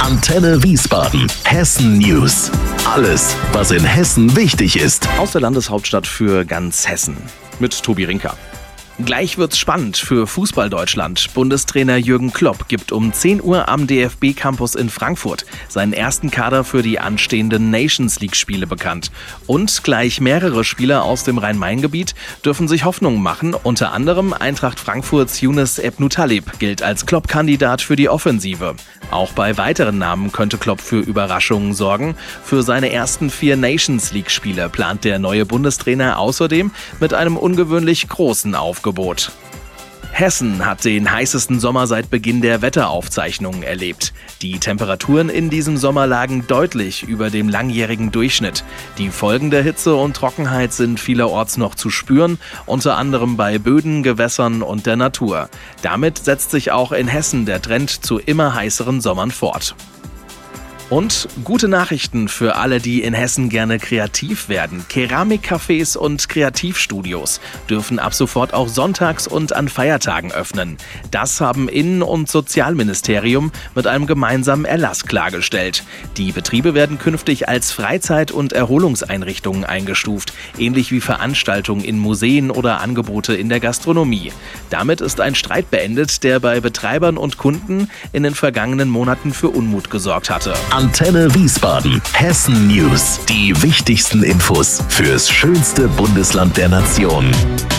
Antenne Wiesbaden. Hessen News. Alles, was in Hessen wichtig ist. Aus der Landeshauptstadt für ganz Hessen. Mit Tobi Rinker. Gleich wird's spannend für Fußball-Deutschland. Bundestrainer Jürgen Klopp gibt um 10 Uhr am DFB-Campus in Frankfurt seinen ersten Kader für die anstehenden Nations-League-Spiele bekannt. Und gleich mehrere Spieler aus dem Rhein-Main-Gebiet dürfen sich Hoffnungen machen. Unter anderem Eintracht Frankfurts Younes Ebnou-Taleb gilt als Klopp-Kandidat für die Offensive. Auch bei weiteren Namen könnte Klopp für Überraschungen sorgen. Für seine ersten 4 Nations-League-Spiele plant der neue Bundestrainer außerdem mit einem ungewöhnlich großen Aufgebot. Hessen hat den heißesten Sommer seit Beginn der Wetteraufzeichnungen erlebt. Die Temperaturen in diesem Sommer lagen deutlich über dem langjährigen Durchschnitt. Die Folgen der Hitze und Trockenheit sind vielerorts noch zu spüren, unter anderem bei Böden, Gewässern und der Natur. Damit setzt sich auch in Hessen der Trend zu immer heißeren Sommern fort. Und gute Nachrichten für alle, die in Hessen gerne kreativ werden. Keramikcafés und Kreativstudios dürfen ab sofort auch sonntags und an Feiertagen öffnen. Das haben Innen- und Sozialministerium mit einem gemeinsamen Erlass klargestellt. Die Betriebe werden künftig als Freizeit- und Erholungseinrichtungen eingestuft, ähnlich wie Veranstaltungen in Museen oder Angebote in der Gastronomie. Damit ist ein Streit beendet, der bei Betreibern und Kunden in den vergangenen Monaten für Unmut gesorgt hatte. Antenne Wiesbaden. Hessen News. Die wichtigsten Infos fürs schönste Bundesland der Nation.